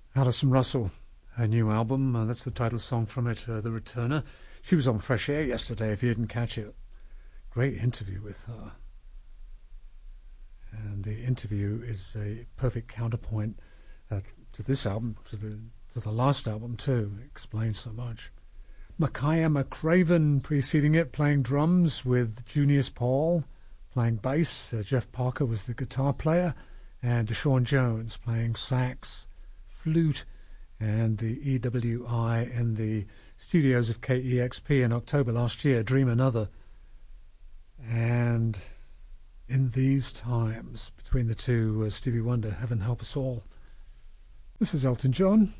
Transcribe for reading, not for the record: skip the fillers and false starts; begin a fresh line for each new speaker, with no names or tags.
Alison Russell, her new album, that's the title song from it, The Returner. She was on Fresh Air yesterday, if you didn't catch it. Great interview with her. And the interview is a perfect counterpoint to this album, to the last album too. It explains so much. Makaya McCraven preceding it, playing drums with Junius Paul, playing bass. Jeff Parker was the guitar player, and Deshaun Jones playing sax, flute, and the EWI in the studios of KEXP in October last year, Dream Another. And in these times, between the two, Stevie Wonder, Heaven Help Us All. This is Elton John.